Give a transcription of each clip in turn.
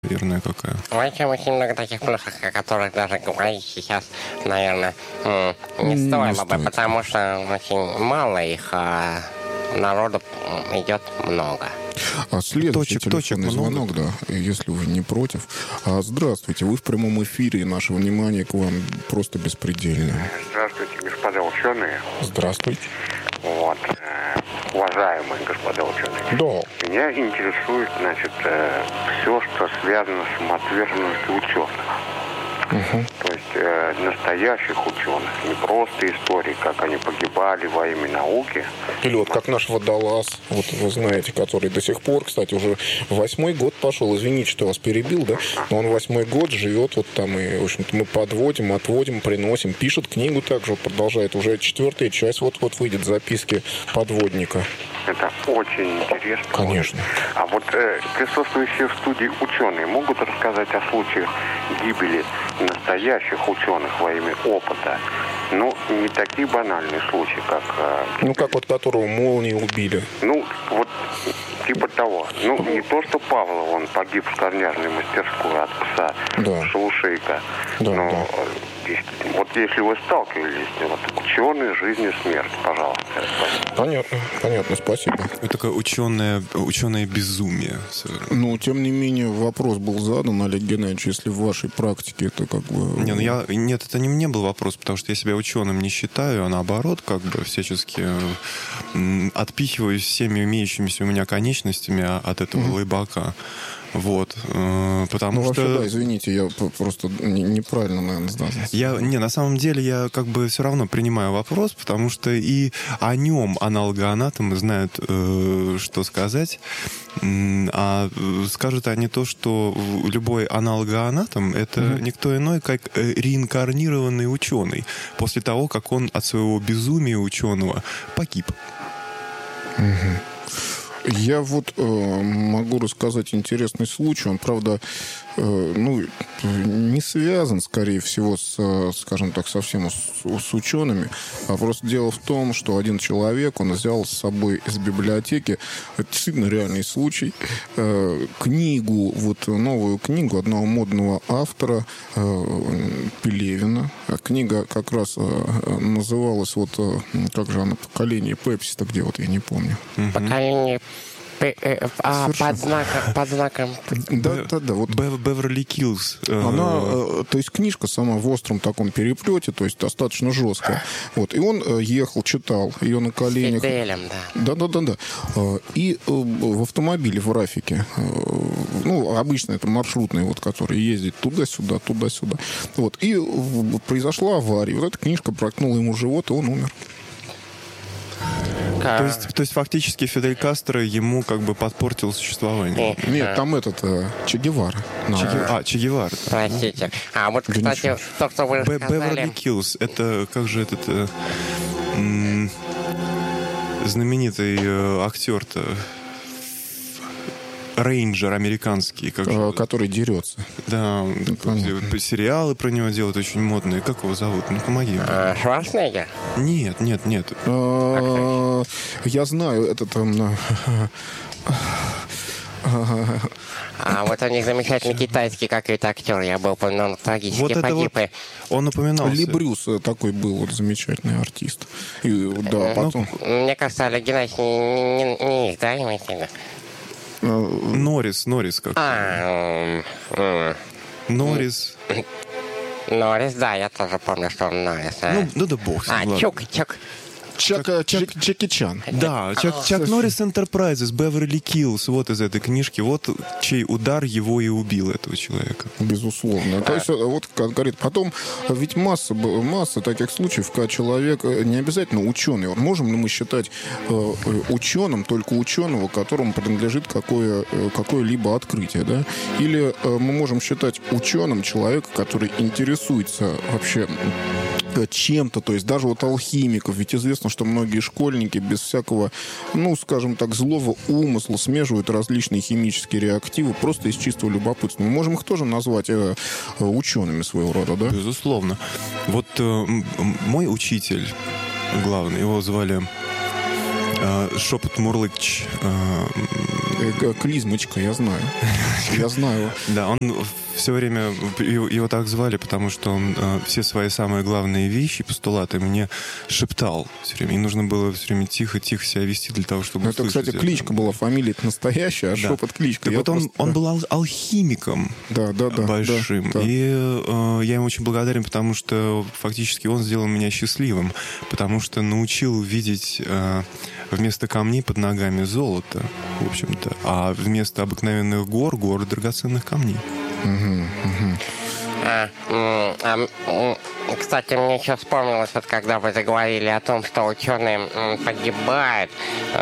верная какая. Очень много таких плюсов, о которых даже говорить сейчас, наверное, не стоило бы, потому что очень мало их, а народу идет много. Следующий телефонный звонок, да, если вы не против. Здравствуйте, вы в прямом эфире, и наше внимание к вам просто беспредельное. Здравствуйте, господа ученые. Здравствуйте. Вот, уважаемые господа ученые. Да. Меня интересует, значит, все, что связано с самоотверженностью ученых. То есть настоящих ученых, не просто истории, как они погибали во имя науки. Или вот как наш водолаз, вот вы знаете, который до сих пор, кстати, уже 8-й год пошел, извините, что я вас перебил, да, но он 8-й год живет вот там, и, в общем-то, мы подводим, отводим, приносим, пишет книгу также, продолжает, уже 4-я часть вот-вот выйдет, записки подводника. Это очень интересно. Конечно. А вот присутствующие в студии ученые могут рассказать о случаях гибели настоящих ученых во имя опыта? Ну, не такие банальные случаи, как... Ну, как вот которого молнией убили. Ну, вот типа того. Ну, не то, что Павлов, он погиб в скорняжной мастерской от пса, да. Шелушейка. Да, но да. Вот если вы сталкивались, вот, ученые, жизнь и смерть, пожалуйста. Понятно, спасибо. Это такое ученое безумие. Ну, тем не менее, вопрос был задан, Олег Геннадьевич, если в вашей практике это как бы... Нет, это не мне был вопрос, потому что я себя ученым не считаю, а наоборот, как бы всячески отпихиваюсь всеми имеющимися у меня конечностями от этого лайбака. Вот, потому что... Вообще, да, извините, я просто неправильно, наверное, сдал. На самом деле я как бы все равно принимаю вопрос, потому что и о нем аналогоанатомы знают, что сказать, а скажут они то, что любой аналогоанатом — это никто иной, как реинкарнированный ученый, после того, как он от своего безумия ученого погиб. Я вот могу рассказать интересный случай. Он, правда, не связан, скорее всего, скажем так, совсем с учеными. А просто дело в том, что один человек, он взял с собой из библиотеки, это действительно реальный случай, книгу, вот новую книгу одного модного автора Пелевина. Книга как раз называлась, вот, как же она, «Поколение Пепси», где вот, я не помню. Поколение под знаком. Да. Вот. Беверли Киллз. Она, то есть книжка сама в остром таком переплете, то есть достаточно жесткая. Вот. И он ехал, читал ее на коленях. С Фиделем, да. Да. И в автомобиле, в Рафике. Ну, обычно это маршрутный, вот, который ездит туда-сюда, туда-сюда. Вот. И произошла авария. Вот эта книжка проткнула ему живот, и он умер. То есть фактически Фидель Кастро ему как бы подпортил существование. Нет, там Че Гевара. Че Гевара. Простите. А вот, кстати, то, что вы сказали... Беверли Киллз, это как же этот знаменитый актер-то, рейнджер американский. Который дерется. Да, сериалы про него делают очень модные. Как его зовут? Ну, помоги. Шварценеггер? Нет. Я знаю этот... А вот у них замечательный китайский какой-то актер, я был, он трагически вот погиб. Вот он упоминался. Ли Брюс такой был вот замечательный артист. И, да, потом... Мне кажется, Олег Геннадьевич не их, да, имеете в виду? Норрис как? Норрис. Норрис, да, я тоже помню, что он Норрис. Ну да бог с ним. Чаки Чан. Да, Чак Норрис Enterprises, Беверли Киллз, вот из этой книжки, вот чей удар его и убил, этого человека. Безусловно. То есть, вот как говорит, потом ведь масса таких случаев, когда человек не обязательно ученый. Можем ли мы считать ученым только ученого, которому принадлежит какое-либо открытие, да? Или мы можем считать ученым человека, который интересуется вообще чем-то, то есть даже вот алхимиков, ведь известно, что многие школьники без всякого, скажем так, злого умысла смешивают различные химические реактивы просто из чистого любопытства. Мы можем их тоже назвать учеными своего рода, да? Безусловно. Вот мой учитель главный, его звали Шепот Мурлыч, Клизмочка, я знаю. Я знаю. Да, он все время, его так звали, потому что он все свои самые главные вещи, постулаты мне шептал все время. И нужно было все время тихо-тихо себя вести для того, чтобы это, услышать. кстати, кличка была, фамилия-то настоящая, а шепот кличка. Так вот он был алхимиком большим. Да. И я ему очень благодарен, потому что фактически он сделал меня счастливым, потому что научил видеть вместо камней под ногами золото, в общем-то, а вместо обыкновенных гор драгоценных камней. Кстати, мне еще вспомнилось, вот когда вы заговорили о том, что ученые погибают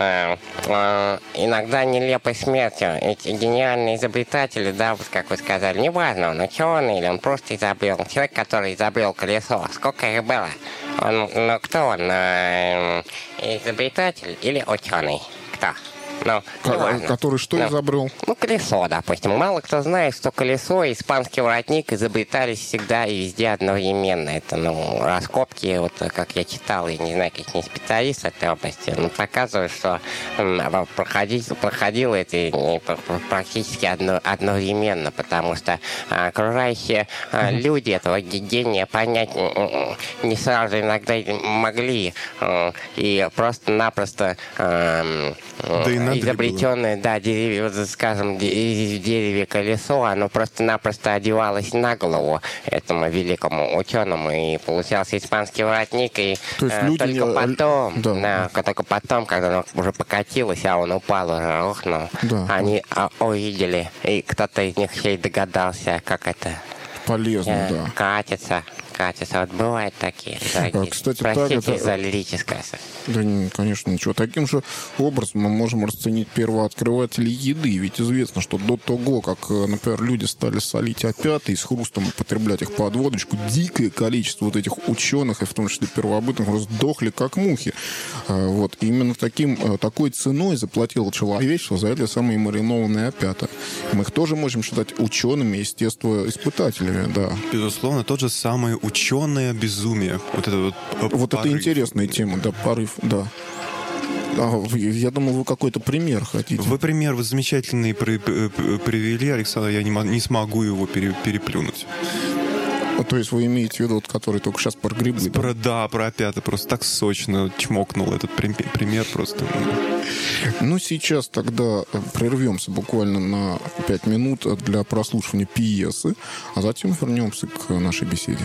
иногда нелепой смертью. Эти гениальные изобретатели, да, вот как вы сказали, неважно, он ученый или он просто изобрел. Человек, который изобрел колесо, сколько их было? Кто он? Изобретатель или ученый? Кто? Который что изобрел? Колесо, допустим. Мало кто знает, что колесо и испанский воротник изобретались всегда и везде одновременно. Это, раскопки, вот как я читал, я не знаю, как не специалист в этой области, но показывают, что проходило это практически одновременно, потому что окружающие люди этого гения понять не сразу иногда могли. И просто-напросто изобретенное, скажем, из дерева колесо, оно просто-напросто одевалось на голову этому великому ученому, и получался испанский воротник, и только потом, когда оно уже покатилось, а он упал, уже рухнул, они увидели, и кто-то из них еще и догадался, как это полезно, катится. Вот бывают такие. Кстати, простите за лирическое. Да, конечно, ничего. Таким же образом мы можем расценить первооткрывателей еды. Ведь известно, что до того, как, например, люди стали солить опята и с хрустом употреблять их под водочку, дикое количество вот этих ученых, и в том числе первобытных, сдохли как мухи. Вот. И именно такой ценой заплатило человечество за эти самые маринованные опята. Мы их тоже можем считать учеными, естествоиспытателями, да. Безусловно, тот же самый ученое безумие. Вот это интересная тема, порыв, да. Я думал, вы какой-то пример хотите. Вы пример замечательный привели, Александр, я не смогу его переплюнуть. То есть вы имеете в виду, который только сейчас про грибы, да? Про опята. Просто так сочно чмокнул этот пример просто. Сейчас тогда прервемся буквально на 5 минут для прослушивания пьесы, а затем вернемся к нашей беседе.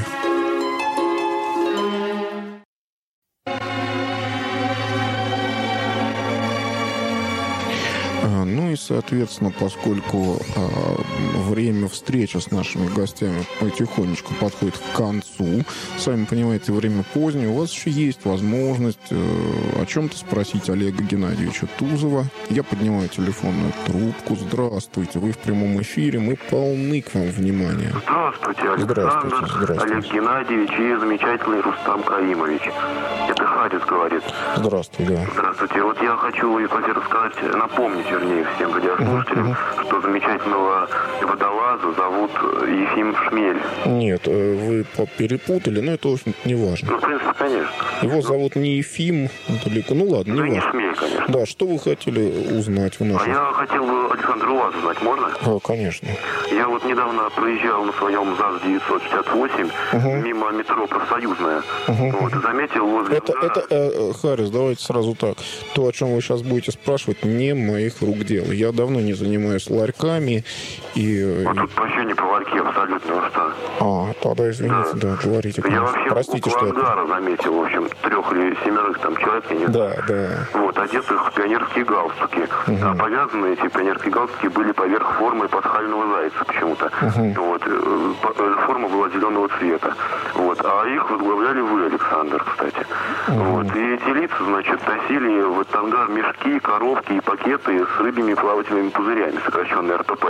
И, соответственно, поскольку время встречи с нашими гостями потихонечку подходит к концу, сами понимаете, время позднее, у вас еще есть возможность о чем-то спросить Олега Геннадьевича Тузова. Я поднимаю телефонную трубку. Здравствуйте, вы в прямом эфире, мы полны к вам внимания. Здравствуйте, Александр. Здравствуйте. Олег Геннадьевич и замечательный Рустам Каимович. Это Харис говорит. Здравствуйте, да. Здравствуйте. Вот я хочу, во-первых, напомнить, вернее, всем радиослушателям, что замечательного водолаза зовут Ефим Шмель. Нет, вы перепутали, но это, в общем-то, не важно. В принципе, конечно. Его зовут не Ефим, далеко. Ладно, не важно. Не Шмель, конечно. Да, что вы хотели узнать в нашем... Я хотел бы, Александр, у вас узнать, можно? Конечно. Я вот недавно проезжал на своем ЗАЗ-968 мимо метро Профсоюзная. И заметил возле... Это, Харис, давайте сразу так. То, о чем вы сейчас будете спрашивать, не моих рук дело. Я давно не занимаюсь ларьками. Тут вообще не по ларьке абсолютно, что. Тогда извините, да, говорите. Я вообще простите, около что ангара заметил, в общем, 3 или 7 там человек, я не знаю. Да. Вот, одетых в пионерские галстуки. А повязаны эти пионерские галстуки были поверх формы пасхального зайца почему-то. Форма была зеленого цвета. А их возглавляли вы, Александр, кстати. И эти лица, значит, носили в этот ангар мешки, коробки и пакеты с рыбьими плавательными пузырями, сокращенные РПП.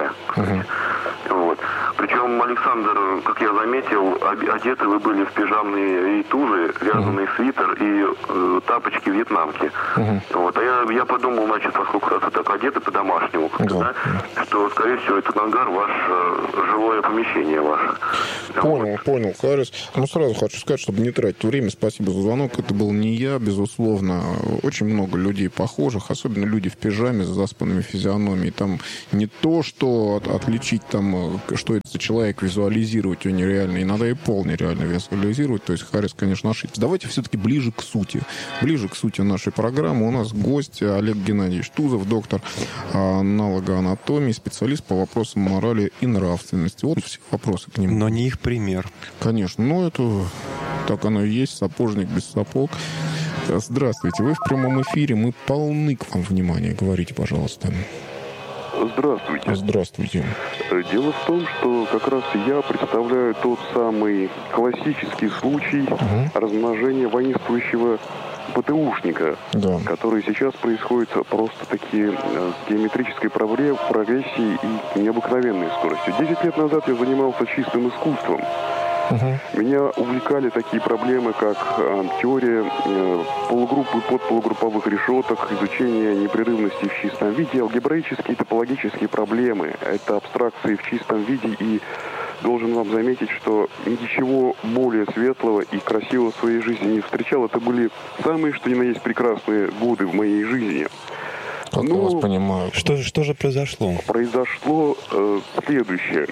Причем, Александр, как я заметил, одеты вы были в пижамные рейтузы, вязаный свитер и тапочки вьетнамки. А я подумал, поскольку раз вы так одеты по-домашнему, что, скорее всего, этот ангар ваш жилой жилое помещение ваше. Понял, Харрис. Ну, сразу хочу сказать, чтобы не тратить время, спасибо за звонок. Это был не я, безусловно. Очень много людей похожих, особенно люди в пижаме с заспанными физиономией. Там не то, что отличить, там, что это за человек, визуализировать его нереально. Иногда и пол нереально визуализировать. То есть Харрис, конечно, ошибся. Давайте все-таки ближе к сути. Ближе к сути нашей программы. У нас гость Олег Геннадьевич Тузов, доктор аналогоанатомии, специалист по вопросам морали и нравственности. Вот все вопросы к нему. Но не их пример. Конечно, но это так оно и есть, сапожник без сапог. Здравствуйте, вы в прямом эфире, мы полны к вам внимания. Говорите, пожалуйста. Здравствуйте. Здравствуйте. Дело в том, что как раз я представляю тот самый классический случай размножения воинствующего ПТУшника, Да. который сейчас происходит просто-таки с геометрической прогрессией и необыкновенной скоростью. 10 лет назад я занимался чистым искусством. Меня увлекали такие проблемы, как теория полугрупп и подполугрупповых решеток, изучение непрерывности в чистом виде, алгебраические и топологические проблемы. Это абстракции в чистом виде, и должен вам заметить, что ничего более светлого и красивого в своей жизни не встречал. Это были самые, что ни на есть, прекрасные годы в моей жизни. Как я вас понимаю. Что же произошло? Произошло следующее.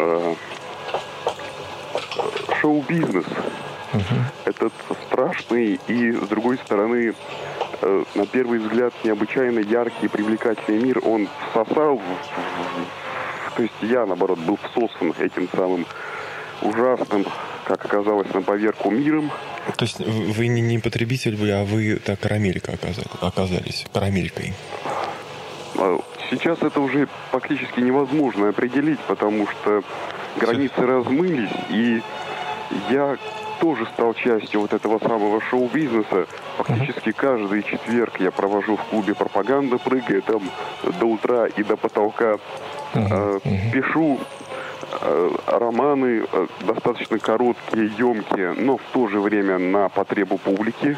Шоу-бизнес. Этот страшный и, с другой стороны, на первый взгляд, необычайно яркий и привлекательный мир, он всосал, то есть я, наоборот, был всосан этим самым ужасным, как оказалось, на поверку миром. То есть вы не потребитель, а вы так карамелька оказались, карамелькой. Сейчас это уже практически невозможно определить, потому что границы размылись, и я тоже стал частью вот этого самого шоу-бизнеса. Фактически каждый четверг я провожу в клубе «Пропаганда», прыгая там до утра и до потолка. Пишу романы достаточно короткие, емкие, но в то же время на потребу публики.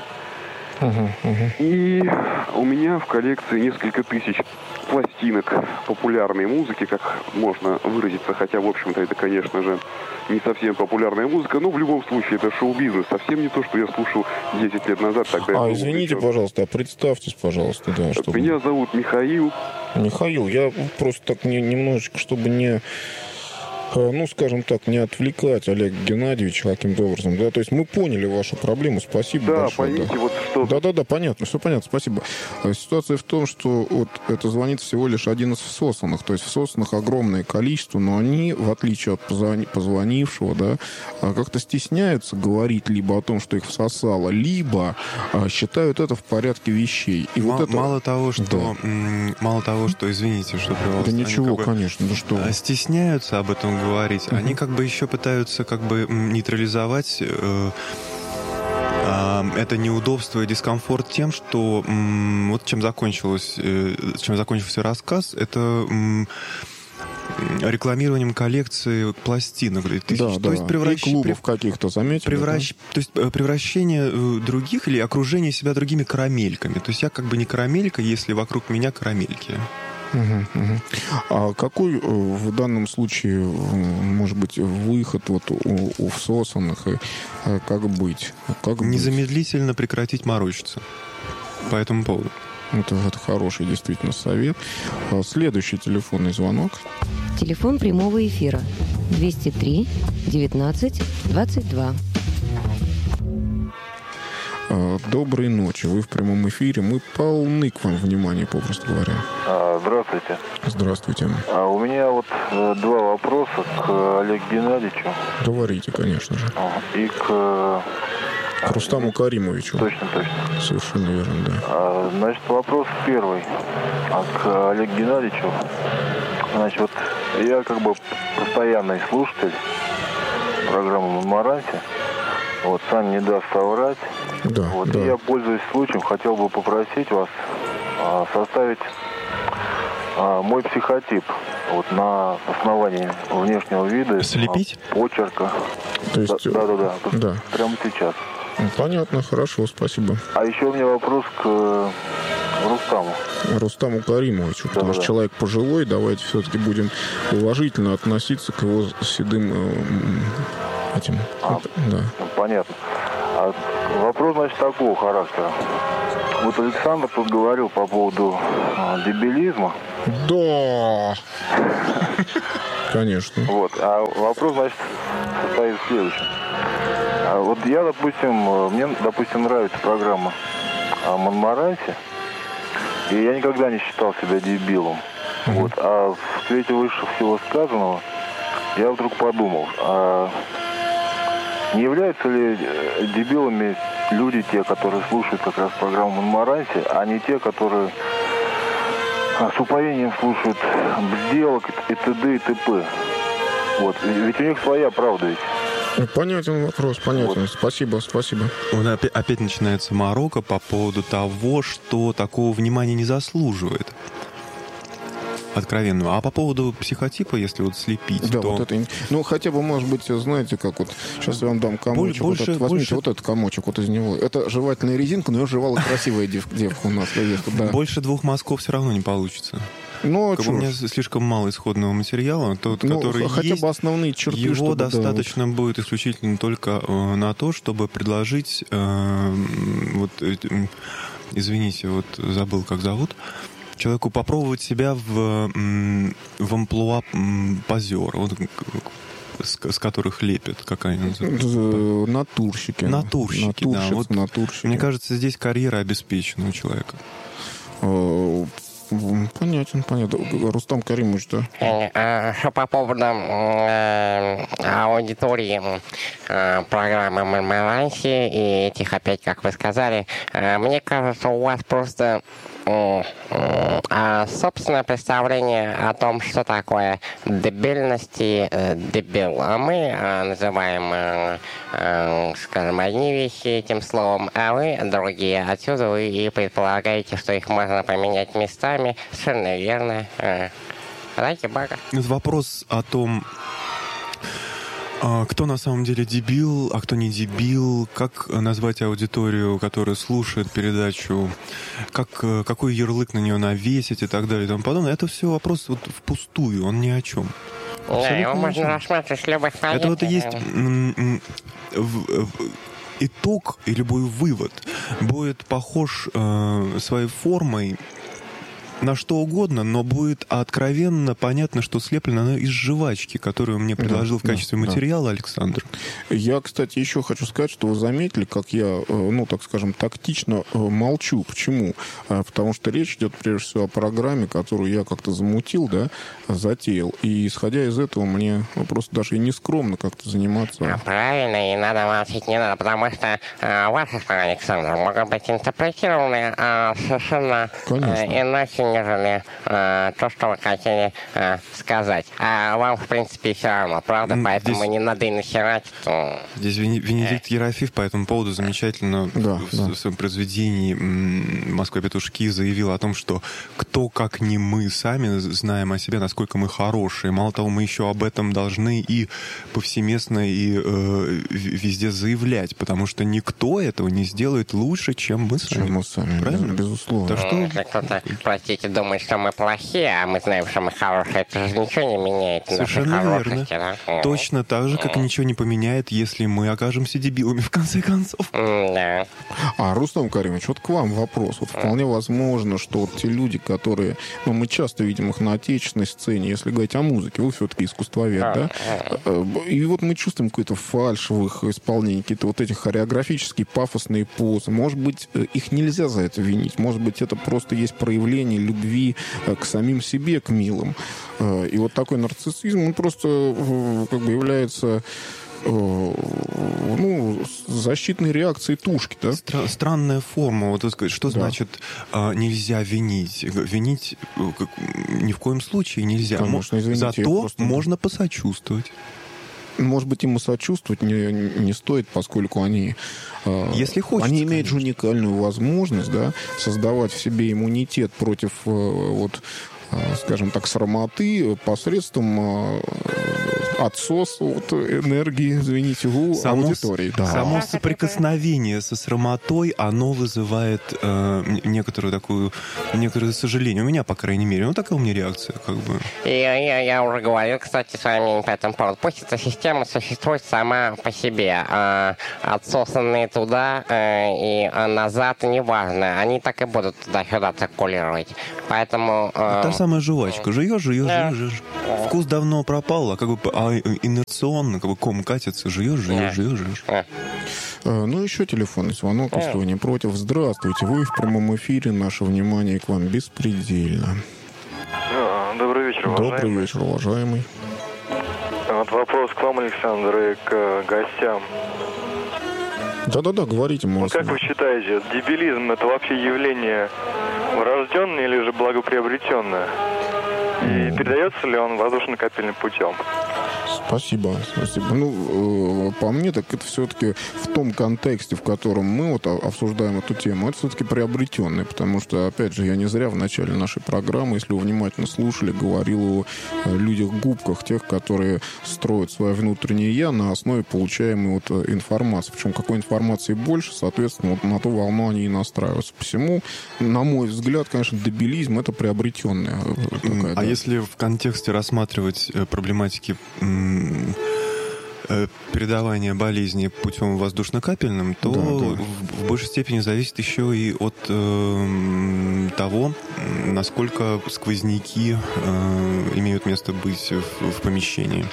И у меня в коллекции несколько тысяч пластинок популярной музыки, как можно выразиться, хотя, в общем-то, это, конечно же, не совсем популярная музыка, но в любом случае это шоу-бизнес, совсем не то, что я слушал 10 лет назад. Тогда извините, пожалуйста, представьтесь, пожалуйста. Да, чтобы... Меня зовут Михаил. Михаил, я просто так немножечко, чтобы не... ну, скажем так, не отвлекать Олега Геннадьевича каким-то образом, да, то есть мы поняли вашу проблему, спасибо большое. Поймите, вот что... Да, понятно, все понятно, спасибо. Ситуация в том, что вот это звонит всего лишь один из всосанных, то есть всосанных огромное количество, но они, в отличие от позвонившего, да, как-то стесняются говорить либо о том, что их всосало, либо считают это в порядке вещей. И вот это... Мало того, что, извините, что при вас... Да ничего, конечно, да что... Стесняются об этом говорить, они как бы еще пытаются как бы нейтрализовать это неудобство и дискомфорт тем, что вот чем закончился рассказ, это рекламированием коллекции пластинок. То есть и клубов каких-то, заметили? То есть превращение других или окружение себя другими карамельками. То есть я как бы не карамелька, если вокруг меня карамельки. А какой в данном случае, может быть, выход вот у всосанных, и как быть? Незамедлительно прекратить морочиться по этому поводу. Это хороший действительно совет. Следующий телефонный звонок. Телефон прямого эфира 203 19 22. Доброй ночи. Вы в прямом эфире. Мы полны к вам внимания, попросту говоря. Здравствуйте. Здравствуйте. У меня вот два вопроса к Олегу Геннадьевичу. Говорите, конечно же. И к Рустаму Каримовичу. Точно. Совершенно верно, да. Значит, вопрос первый к Олегу Геннадьевичу. Значит, вот я как бы постоянный слушатель программы «Меморанте». Вот, сам не даст соврать. Да, вот, да. И я, пользуясь случаем, хотел бы попросить вас составить мой психотип вот, на основании внешнего вида. Слепить? Почерка. То есть... Да. Прямо сейчас. Понятно, хорошо, спасибо. А еще у меня вопрос к Рустаму Каримовичу, потому что человек пожилой, давайте все-таки будем уважительно относиться к его седым этим. Да. Понятно. А вопрос, значит, такого характера. Вот Александр тут говорил по поводу дебилизма. Да. Конечно. Вот. А вопрос, значит, состоит в следующем. Вот я, мне, нравится программа о Монмарансе, и я никогда не считал себя дебилом. Вот. А в свете выше всего сказанного я вдруг подумал, а не являются ли дебилами люди, те, которые слушают как раз программу Монмаранси, а не те, которые с упоением слушают бзделок и т.д. и т.п. Вот. Ведь у них своя правда ведь. Понятен вопрос, понятен. Вот. Спасибо. Опять начинается морока по поводу того, что такого внимания не заслуживает. Откровенного. А по поводу психотипа, если вот слепить, да, то... вот это... Ну, хотя бы, может быть, знаете, как вот... Сейчас я вам дам комочек. Возьмите вот этот комочек вот из него. Это жевательная резинка, но ее жевала красивая девка у нас. Да. Больше 2 мазков все равно не получится. Ну, у меня слишком мало исходного материала, который хотя есть, бы основные черты, его достаточно будет исключительно только на то, чтобы предложить... извините, забыл, как зовут... человеку попробовать себя в амплуа позера, с которых лепят, как они называются? Натурщики. Натурщики, да. Натурщики. Мне кажется, здесь карьера обеспечена у человека. Понятно. Рустам Каримович, да? Что по поводу аудитории программы Монмаранси и этих опять, как вы сказали, мне кажется, у вас просто собственное представление о том, что такое дебильность и дебил. А мы называем, скажем, одни вещи этим словом, а вы другие. Отсюда вы и предполагаете, что их можно поменять местами. Совершенно верно. Раки-бага. Вопрос о том, кто на самом деле дебил, а кто не дебил, как назвать аудиторию, которая слушает передачу, какой ярлык на нее навесить и так далее и тому подобное. Это все вопрос впустую, он ни о чем. Да, его можно рассматривать с любых позиций. Это есть итог и любой вывод будет похож своей формой на что угодно, но будет откровенно понятно, что слеплено оно из жвачки, которую мне предложил в качестве материала Александр. Я, кстати, еще хочу сказать, что вы заметили, как я, так скажем, тактично молчу. Почему? Потому что речь идет, прежде всего, о программе, которую я как-то замутил, затеял. И, исходя из этого, мне просто даже и не скромно как-то заниматься. Правильно, и надо молчать не надо, потому что ваши слова, Александр, могут быть интерпретированы совершенно иначе, нежели то, что вы хотели сказать. А вам, в принципе, все равно, правда? Поэтому здесь не надо и нахерать. Здесь Венедикт Ерофеев по этому поводу замечательно в своем произведении «Москва-петушки» заявил о том, что кто, как не мы, сами знаем о себе, насколько мы хорошие. Мало того, мы еще об этом должны и повсеместно, и везде заявлять, потому что никто этого не сделает лучше, чем мы сами. Правильно? Безусловно. Если кто-то, простите, думает, что мы плохие, а мы знаем, что мы хорошие, это же ничего не меняет. Совершенно верно. Да? Точно так же, как ничего не поменяет, если мы окажемся дебилами, в конце концов. Да. Рустам Каримович, к вам вопрос. Вполне возможно, что те люди, которые... мы часто видим их на отечественной сцене, если говорить о музыке, вы все-таки искусствовед, да? И мы чувствуем какой-то фальшь в их исполнении, какие-то эти хореографические пафосные позы. Может быть, их нельзя за это винить. Может быть, это просто есть проявление любви к самим себе, к милым. И такой нарциссизм, он просто является защитной реакцией тушки, да? Странная форма. Что значит нельзя винить? Винить ни в коем случае нельзя. Конечно, извините, зато можно посочувствовать. Может быть, им и сочувствовать не стоит, поскольку они, если хочется, они имеют же уникальную возможность, создавать в себе иммунитет против, скажем так, срамоты посредством отсос вот, энергии, извините, у аудитории. Да. Само соприкосновение со срамотой, оно вызывает некоторое сожаление. У меня, по крайней мере. Ну, такая у меня реакция, как бы. И я уже говорил, кстати, с вами по этому поводу. Пусть эта система существует сама по себе. Отсосанные туда и назад, неважно. Они так и будут туда-сюда циркулировать. Поэтому... Та самая жвачка. Жуешь. Вкус давно пропал, а как бы инерционно, как бы ком катится. Жуешь. Ну, еще телефонный звонок, если вы не против. Здравствуйте, вы в прямом эфире. Наше внимание к вам беспредельно. Добрый вечер, уважаемый. Добрый вечер, уважаемый. Вот вопрос к вам, Александр, и к гостям. Да-да-да, говорите, может. Как вы считаете, дебилизм — это вообще явление врожденное или же благоприобретенное? И передается ли он воздушно-капельным путем? Спасибо. Ну, по мне, так это все-таки в том контексте, в котором мы вот обсуждаем эту тему, это все-таки приобретенное, потому что, опять же, я не зря в начале нашей программы, если вы внимательно слушали, говорил о людях-губках, тех, которые строят свое внутреннее «я» на основе получаемой вот информации. Причем какой информации больше, соответственно, вот на ту волну они и настраиваются. Посему, на мой взгляд, конечно, дебилизм — это приобретенное. А если в контексте рассматривать проблематики передавания болезни путем воздушно-капельным, то в большей степени зависит еще и от того, насколько сквозняки имеют место быть в помещении.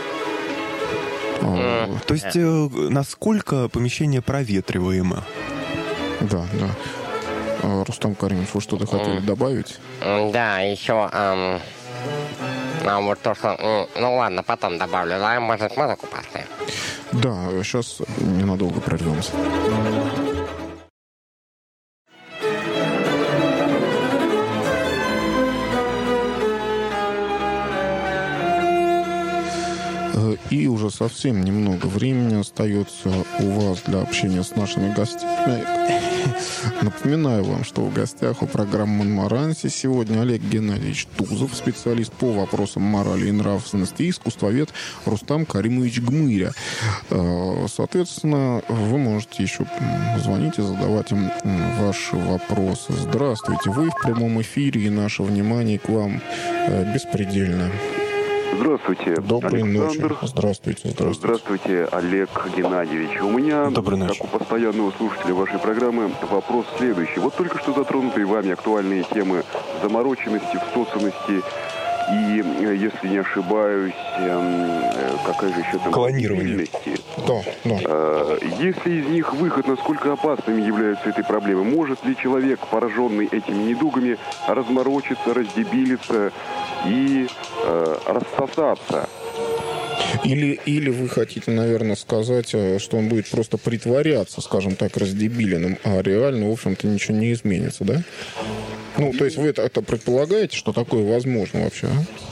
То есть, насколько помещение проветриваемо. Да. Рустам Каримович, вы что-то хотели добавить? Да, еще... вот то, что... Ну ладно, потом добавлю. Да, может, музыку поставим? Да, сейчас ненадолго прервемся. И уже совсем немного времени остается у вас для общения с нашими гостями. Напоминаю вам, что в гостях у программы «Монмаранси» сегодня Олег Геннадьевич Тузов, специалист по вопросам морали и нравственности, и искусствовед Рустам Каримович Гмыря. Соответственно, вы можете еще звонить и задавать им ваши вопросы. Здравствуйте, вы в прямом эфире, и наше внимание к вам беспредельно. Здравствуйте, Доброй Александр. ночи. Здравствуйте. Здравствуйте, Олег Геннадьевич. У меня, как у постоянного слушателя вашей программы, вопрос следующий. Вот только что затронутые вами актуальные темы замороченности, всосанности и, если не ошибаюсь, какая же еще там... Клонирование. Да. Если из них выход, насколько опасными являются этой проблемой? Может ли человек, пораженный этими недугами, разморочиться, раздебилиться и рассосаться? Или вы хотите, наверное, сказать, что он будет просто притворяться, скажем так, раздебиленным, а реально, в общем-то, ничего не изменится, да? Ну, то есть вы это предполагаете, что такое возможно вообще,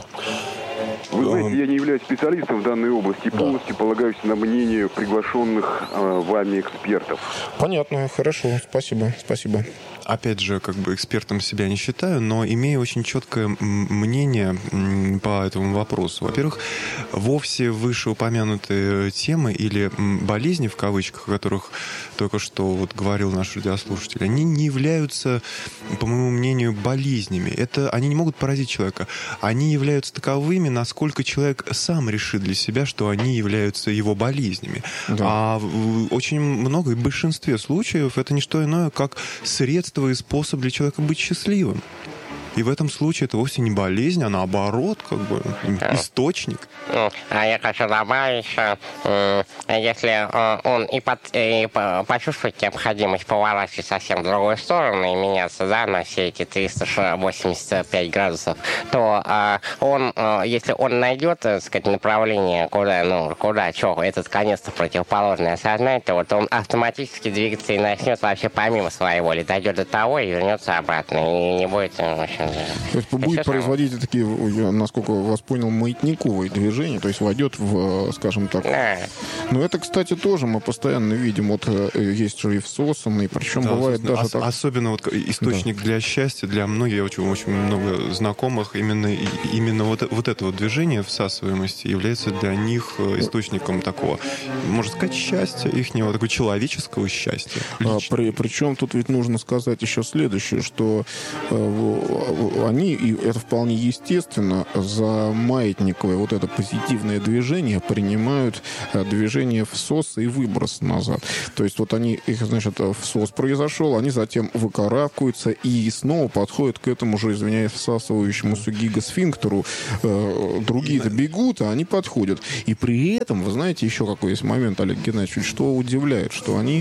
а? Вы знаете, я не являюсь специалистом в данной области, полностью полагаюсь на мнение приглашенных вами экспертов. Понятно, хорошо, спасибо. Опять же, как бы экспертом себя не считаю, но имею очень четкое мнение по этому вопросу. Во-первых, вовсе вышеупомянутые темы или болезни, в кавычках, о которых только что вот говорил наш радиослушатель, они не являются, по моему мнению, болезнями. Они не могут поразить человека. Они являются таковыми, насколько человек сам решит для себя, что они являются его болезнями. Да. А очень много, и в большинстве случаев, это не что иное, как средство и способ для человека быть счастливым. И в этом случае это вовсе не болезнь, а наоборот, как бы источник. А я хочу добавить, что если он и почувствует необходимость поворачивать совсем в другую сторону и меняться, да, на все эти 385 градусов, то если он найдет, так сказать, направление, что этот конец-то противоположный осознать, то вот он автоматически двигаться и начнет вообще помимо своей воли, дойдет до того и вернется обратно, и не будет, в общем, То есть будет производить такие, насколько я вас понял, маятниковые движения, то есть войдет в, скажем так... Но это, кстати, тоже мы постоянно видим. Вот есть же и всосанные, причем бывает даже так... Особенно вот источник для счастья, для многих, очень много знакомых, именно вот это вот движение всасываемости является для них источником такого, можно сказать, счастья, ихнего такого человеческого счастья. Причем тут ведь нужно сказать еще следующее, что они, и это вполне естественно, за маятниковое вот это позитивное движение принимают движение всоса и выброс назад. То есть вот они, значит, всос произошел, они затем выкарабкиваются и снова подходят к этому же, извиняюсь, всасывающемуся гигасфинктеру. Другие-то бегут, а они подходят. И при этом, вы знаете, еще какой есть момент, Олег Геннадьевич, что удивляет, что они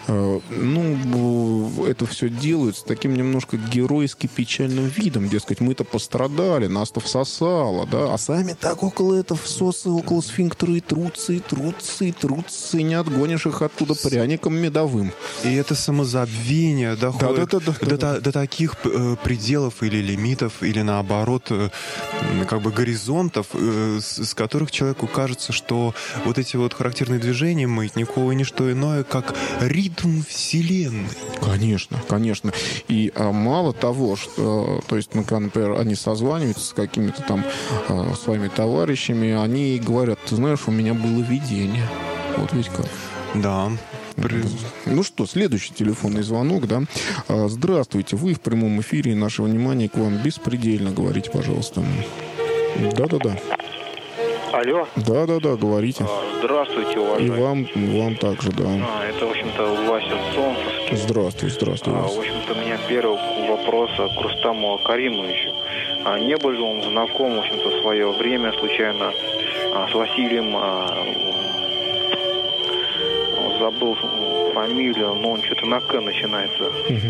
это все делают с таким немножко геройски печальным видом. Дескать, мы-то пострадали, нас-то всосало, да, а сами так около этого всоса, около сфинктера и трутся, и не отгонишь их оттуда пряником медовым. И это самозабвение доходит до таких пределов или лимитов, или наоборот, как бы горизонтов, с которых человеку кажется, что вот эти вот характерные движения маятниковые не что иное, как ритм Вселенной. Конечно. И мало того, что, то есть, например, они созваниваются с какими-то там своими товарищами, они говорят, ты знаешь, у меня было видение. Вот ведь как. Да. Ну что, следующий телефонный звонок, да. Здравствуйте, вы в прямом эфире, и наше внимание к вам беспредельно. Говорите, пожалуйста. Да. Алло. Да, говорите. Здравствуйте, уважаемый. И вам также, да. Это, в общем-то, Вася Солнцевский. Здравствуй. В общем-то, у меня первый вопрос к Рустаму Каримовичу. Не был ли он знаком, в общем-то, в свое время, случайно, с Василием, забыл фамилию, но он что-то на К начинается.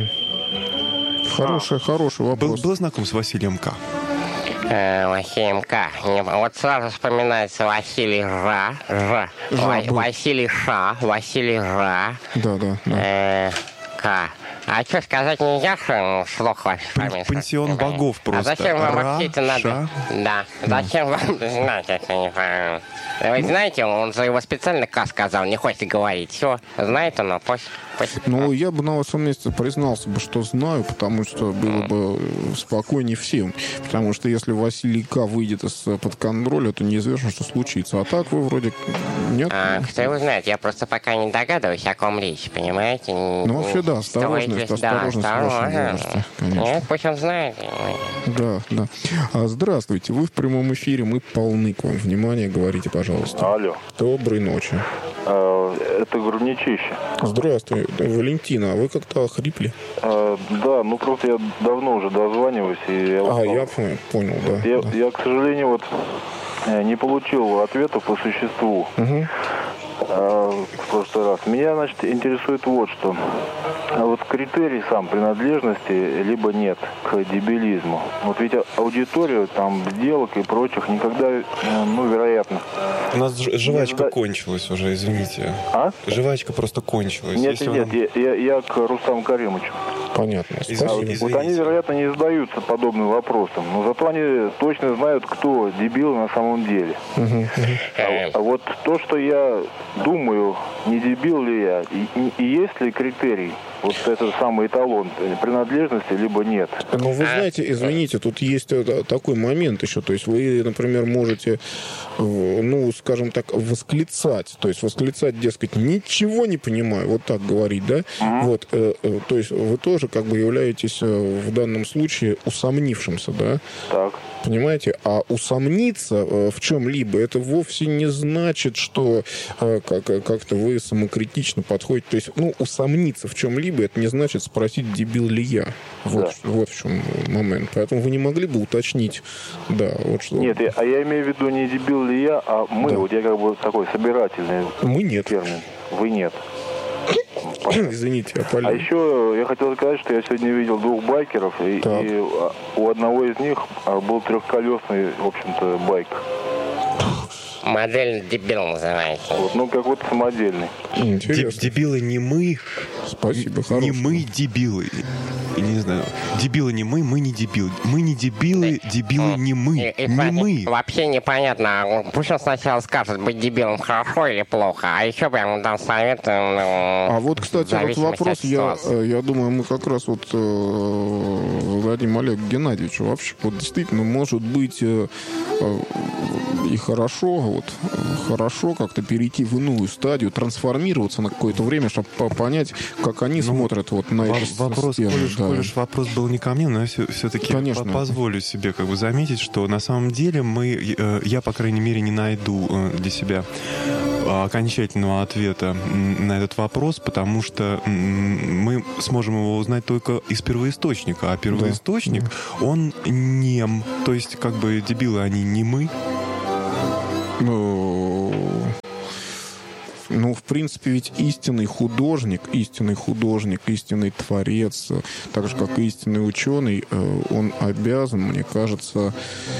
Хороший вопрос. Был знаком с Василием К? Василием К. Вот сразу вспоминается Василий Василий Ша, Василий Жа. Да. К. А что сказать нельзя, что слух ваш фамилия? Пансион богов просто. А зачем вам вообще это надо? Да. Зачем вам знать это? Не знаю. Вы знаете, он за его специально К сказал, не хочет говорить. Все, знает он, но пусть. Ну, я бы на вашем месте признался бы, что знаю, потому что было бы спокойнее всем. Потому что если Василий К. выйдет из-под контроля, то неизвестно, что случится. А так вы вроде нет. Кто его знает, я просто пока не догадываюсь, о ком речь, понимаете? Ну, вообще, да, осторожность в вашем возрасте. Нет, пусть он знает. Да. Здравствуйте, вы в прямом эфире, мы полны к вам внимания, говорите, пожалуйста. Алло. Доброй ночи. Это Грудничище. Здравствуй, Валентина, а вы как-то охрипли? Да, просто я давно уже дозваниваюсь. И я понял, да. Я, к сожалению, не получил ответа по существу. В прошлый раз. Меня, значит, интересует вот что. Вот критерий сам принадлежности либо нет к дебилизму. Вот ведь аудитория там сделок и прочих никогда, вероятно. У нас жвачка кончилась уже, извините. Жвачка просто кончилась. Нет, я к Рустаму Каримовичу. Понятно. Извините. Вот они, вероятно, не задаются подобным вопросом. Но зато они точно знают, кто дебил на самом деле. А вот то, что я думаю, не дебил ли я, и есть ли критерий, вот этот самый эталон принадлежности, либо нет. Ну, вы знаете, извините, тут есть такой момент еще. То есть вы, например, можете, скажем так, восклицать. То есть восклицать, дескать, ничего не понимаю, вот так говорить, да? Вот, то есть вы тоже как бы являетесь в данном случае усомнившимся, да? Так. Понимаете? А усомниться в чем-либо, это вовсе не значит, что как-то вы самокритично подходите. То есть, усомниться в чем-либо, это не значит спросить, дебил ли я. Вот в чем момент. Поэтому вы не могли бы уточнить, да, вот что. Нет, я имею в виду не дебил ли я, а мы. Да. Вот я как бы такой собирательный. Мы нет. Термин. Вы нет. Извините, я полез. А еще я хотел сказать, что я сегодня видел двух байкеров, и у одного из них был трехколесный, в общем-то, байк. Модель дебил называется. Вот, какой-то самодельный. Дебилы не мы. Спасибо, не мы дебилы. не знаю, дебилы не мы не дебилы. Мы не дебилы, дебилы не мы. Не мы. Вообще непонятно. Пусть он сначала скажет, быть дебилом хорошо или плохо, а еще бы я ему дам совет. А вот, кстати, вот вопрос, я думаю, мы как раз вот зададим Олегу Геннадьевичу. Вообще, вот действительно, может быть и хорошо как-то перейти в иную стадию, трансформироваться на какое-то время, чтобы понять, как они смотрят вот на эти системы. Вопрос был не ко мне, но я все-таки позволю себе как бы заметить, что на самом деле я, по крайней мере, не найду для себя окончательного ответа на этот вопрос, потому что мы сможем его узнать только из первоисточника, а первоисточник, он нем, то есть как бы дебилы, они не мы. Ну, в принципе, ведь истинный художник, истинный творец, так же, как и истинный ученый, он обязан, мне кажется,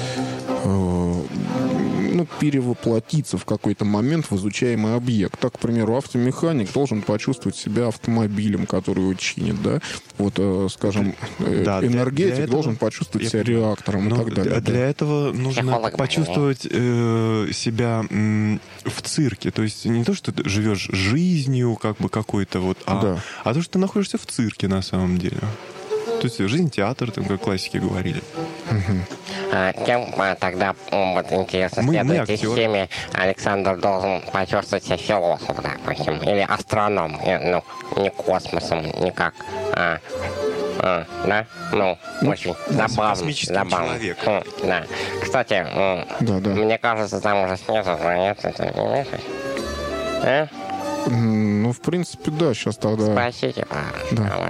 перевоплотиться в какой-то момент в изучаемый объект. Так, к примеру, автомеханик должен почувствовать себя автомобилем, который его чинит, да? Вот, скажем, энергетик должен почувствовать себя реактором и так далее. Для этого нужно почувствовать себя в цирке. То есть не то, что ты живешь жизнью как бы какой-то вот, а то, что ты находишься в цирке на самом деле. То есть жизнь театр, там, как классики говорили. Кем тогда, вот интересно, следует в системе Александр должен почувствовать себя философом, допустим, или астроном, не космосом, никак. Да? Очень забавно. Человек. Да. Кстати, мне кажется, там уже снизу планеты. Ну, в принципе, да, сейчас тогда... Спасите,